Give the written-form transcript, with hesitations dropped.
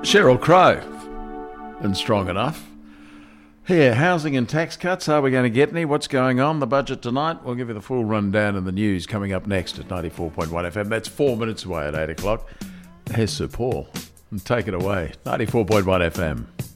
Sheryl Crow and Strong Enough. Here, housing and tax cuts. Are we going to get any? What's going on? The budget tonight. We'll give you the full rundown in the news coming up next at 94.1 FM. That's 4 minutes away at 8 o'clock. Here's Sir Paul. And take it away. 94.1 FM.